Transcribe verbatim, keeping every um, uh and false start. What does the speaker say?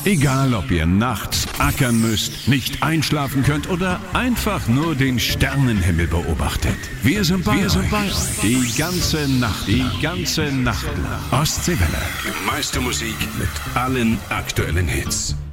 Egal, ob ihr nachts ackern müsst, nicht einschlafen könnt oder einfach nur den Sternenhimmel beobachtet. Wir sind bei, Wir sind bei euch. Die ganze Nacht. Die ganze Nacht lang. Ostseewelle. Die meiste Musik mit allen aktuellen Hits.